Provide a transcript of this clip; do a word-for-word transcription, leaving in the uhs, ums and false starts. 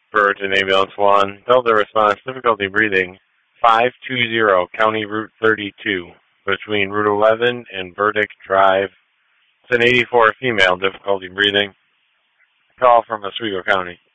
Burton Ambulance one. Delta response, difficulty breathing, five two zero, County Route thirty-two, between Route eleven and Burdick Drive. It's an eighty-four female, difficulty breathing. Call from Oswego County.